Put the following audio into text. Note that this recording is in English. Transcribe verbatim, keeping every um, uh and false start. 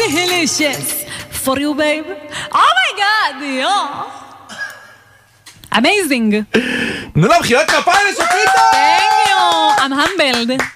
delicious for you, babe. Oh my God, yeah. Amazing. תנו לה מחיאות כפיים לשפיטה! Thank you. I'm humbled.